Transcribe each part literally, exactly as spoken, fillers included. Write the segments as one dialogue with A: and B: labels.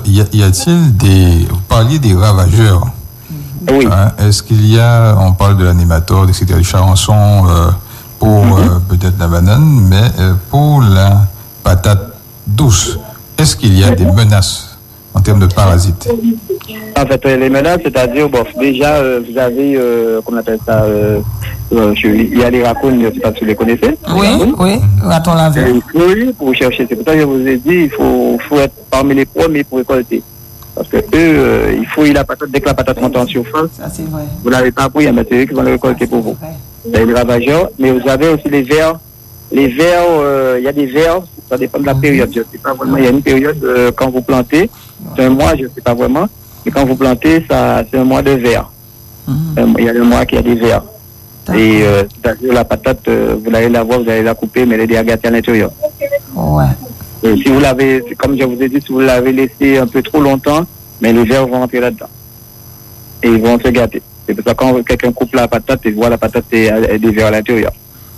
A: y, a, y a-t-il des... Vous parliez des ravageurs.
B: Oui.
A: Hein, est-ce qu'il y a... On parle de l'animateur, et cetera, du charançon euh, pour mm-hmm. euh, peut-être la banane, mais euh, pour la patate douce, est-ce qu'il y a des menaces en termes de parasites?
B: En fait, les menaces, c'est-à-dire, bon, déjà, euh, vous avez, euh, comment on appelle ça, euh, euh, il y a les raccoons, je ne sais pas si vous les connaissez.
C: Oui, oui, raton laveur.
B: Oui, pour chercher. C'est pour ça que je vous ai dit, il faut, faut être parmi les premiers pour récolter. Parce que eux, euh, il faut la patate, dès que la patate monte en surface,
C: ça, c'est vrai.
B: Vous ne l'avez pas pris, mais c'est eux qui vont le récolter pour vous. Vous avez les ravageurs, mais vous avez aussi les vers. Les vers, euh, il y a des vers, ça dépend de la période. Je ne sais pas vraiment. Il y a une période, euh, quand vous plantez, c'est un mois, je ne sais pas vraiment. Mais quand vous plantez, ça, c'est un mois de vers. Mm-hmm. Il y a le mois qui a des vers. D'accord. Et euh, c'est-à-dire la patate, euh, vous allez la voir, vous allez la couper, mais elle est déjà gâtée à l'intérieur.
C: Ouais.
B: Et si vous l'avez, comme je vous ai dit, si vous l'avez laissé un peu trop longtemps, mais les vers vont rentrer là-dedans. Et ils vont se gâter. C'est pour ça que quand quelqu'un coupe la patate, il voit la patate et a des vers à l'intérieur.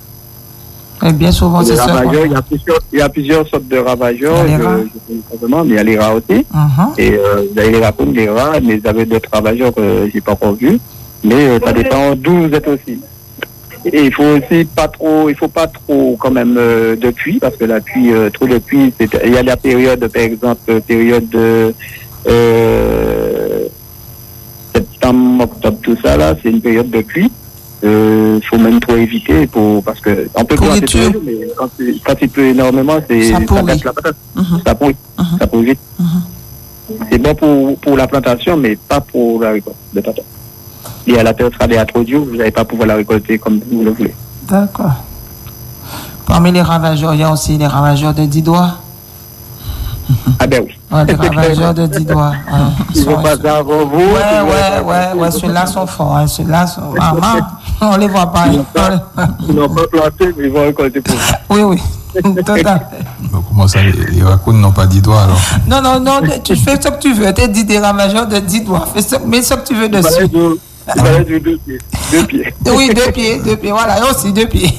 C: Et bien souvent, c'est ça.
B: Il y a plusieurs, il y a plusieurs sortes de ravageurs. Je ne sais pas vraiment, mais il y a les rats aussi. Uh-huh. Et euh, vous avez les raccoons, les rats, mais vous avez d'autres ravageurs que je n'ai pas encore vus. Mais euh, ça dépend d'où vous êtes aussi. Et il faut aussi pas trop, il faut pas trop quand même euh, de pluie, parce que la pluie, euh, trop de pluie, c'est, il y a la période, par exemple, période de euh, septembre, octobre, tout ça là, c'est une période de pluie. Il euh, faut même trop éviter pour, parce que on peut planter tout, mais quand, quand il pleut énormément, c'est ça, ça gâche la patate. Uh-huh. Ça pourrit, uh-huh. ça pourrit vite. Uh-huh. C'est bon pour, pour la plantation, mais pas pour la récolte de patate. Et à la période sera trop dure, vous n'allez pas pouvoir la récolter comme vous le voulez.
C: D'accord. Parmi les ravageurs, il y a aussi les ravageurs de dix doigts.
B: Ah ben oui.
C: Ouais, les ravageurs de dix doigts. Ouais.
B: Ils vont passer avant vous.
C: Ouais, ouais, ouais, ouais, ceux-là sont forts. Hein. Ceux-là sont... Maman, on les voit pas.
B: Ils n'ont pas planté, mais ils vont récolter pour vous.
C: Oui, oui. Tout à fait.
A: Comment ça, les, les raccoons n'ont pas dix doigts alors?
C: Non, non, non, tu fais ce que tu veux. Tu dis des ravageurs de dix doigts. Fais ce, mets ce que tu veux dessus.
B: Il fallait deux pieds. Deux pieds.
C: Oui, deux pieds, deux pieds. Voilà, et aussi deux pieds.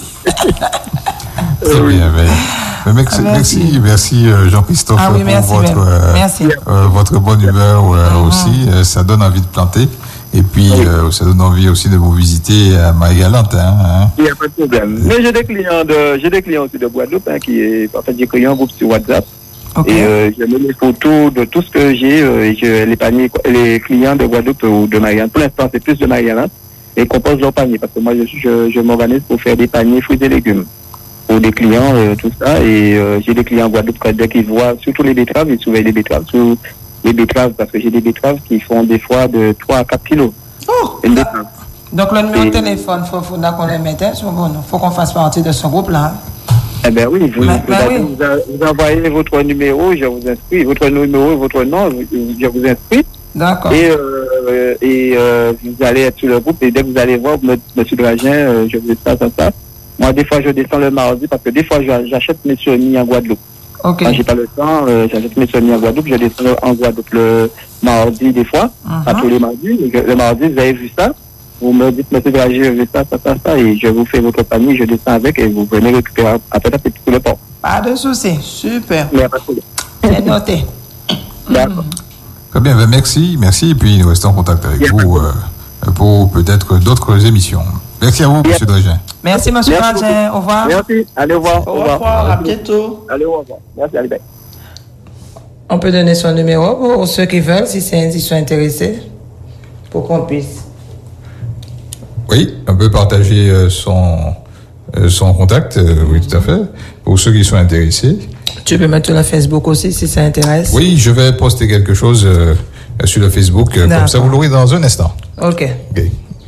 A: Très bien, mais, mais merci, merci, merci Jean-Christophe
C: ah oui, merci,
A: pour votre, euh,
C: merci.
A: Euh, votre bonne humeur euh, mm-hmm. aussi. Euh, ça donne envie de planter. Et puis, oui. euh, ça donne envie aussi de vous visiter à Marie-Galante. Hein, hein.
B: Il n'y a pas de problème. Mais j'ai des clients, de, j'ai des clients aussi de Guadeloupe, hein, qui est, en fait, j'ai créé un groupe sur WhatsApp. Okay. Et euh, je mets les photos de tout ce que j'ai. Euh, et je, les, paniers, les clients de Guadeloupe ou de Marie-Galante, pour l'instant, c'est plus de Marie-Galante, et composent leur panier. Parce que moi, je, je, je m'organise pour faire des paniers fruits et légumes pour des clients, euh, tout ça. Et euh, j'ai des clients en Guadeloupe, dès qu'ils voient, surtout les betteraves, ils surveillent les betteraves. Sur les betteraves, parce que j'ai des betteraves qui font des fois de trois à quatre kilos.
C: Oh. Une betterave. Donc le numéro de téléphone, il faut, faut qu'on le mette. Il bon, faut qu'on fasse partie de ce groupe-là.
B: Eh bien oui, vous,
C: mais,
B: vous,
C: mais
B: avez,
C: oui.
B: vous, vous envoyez votre numéro, je vous inscris, votre numéro et votre nom, je vous inscris.
C: D'accord.
B: Et, euh, et euh, vous allez être sur le groupe et dès que vous allez voir, monsieur Dragin, euh, je vous dis ça, ça, ça. Moi, des fois, je descends le mardi parce que des fois, j'achète mes semis en Guadeloupe.
C: Okay.
B: Quand j'ai pas le temps, euh, j'achète mes semis en Guadeloupe, je descends en Guadeloupe le mardi des fois, uh-huh. pas tous les mardis. Le mardi, vous avez vu ça. Vous me dites, monsieur Dragin, je veux ça, ça, ça, ça, et je vous fais votre panier, je descends avec et vous venez récupérer après ça, c'est tout le port.
C: Pas de souci, super.
B: Il n'y a pas de problème.
C: C'est noté.
B: D'accord.
A: Très bien, merci, merci, et puis nous restons en contact avec yeah. vous euh, pour peut-être d'autres émissions. Merci à vous, yeah. monsieur Dragin.
C: Merci, monsieur Dragin. Au revoir.
B: Merci, allez au revoir.
C: Au revoir, au revoir. À bientôt.
B: Allez au revoir. Merci, allez, bye.
C: On peut donner son numéro pour ceux qui veulent, si ils sont intéressés, pour qu'on puisse.
A: Oui, on peut partager euh, son, euh, son contact, euh, oui, tout à fait, pour ceux qui sont intéressés.
C: Tu peux mettre sur le Facebook aussi, si ça intéresse.
A: Oui, je vais poster quelque chose euh, sur le Facebook, euh, comme ça vous l'aurez dans un instant.
C: OK.
A: OK.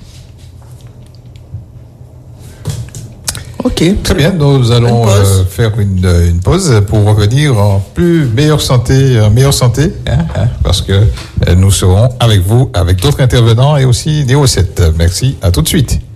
C: OK.
A: Très bien, nous allons euh, faire une, une pause pour revenir en plus meilleure santé, en meilleure santé, hein, hein, parce que euh, nous serons avec vous, avec d'autres intervenants et aussi des recettes. Merci, à tout de suite.